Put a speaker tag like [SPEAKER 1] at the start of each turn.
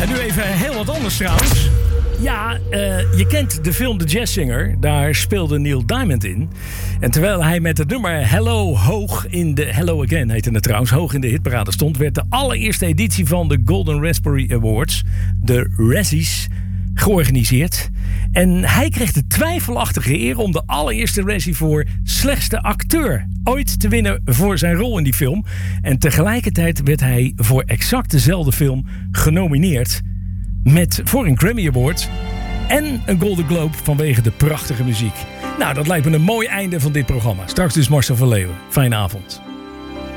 [SPEAKER 1] En nu even heel wat anders trouwens. Ja, je kent de film The Jazz Singer. Daar speelde Neil Diamond in. En terwijl hij met het nummer Hello Again heette het trouwens, hoog in de hitparade stond, werd de allereerste editie van de Golden Raspberry Awards, de Razzies, georganiseerd. En hij kreeg de twijfelachtige eer om de allereerste Razzie voor slechtste acteur ooit te winnen voor zijn rol in die film. En tegelijkertijd werd hij voor exact dezelfde film genomineerd voor een Grammy Award en een Golden Globe vanwege de prachtige muziek. Nou, dat lijkt me een mooi einde van dit programma. Straks dus Marcel van Leeuwen. Fijne avond.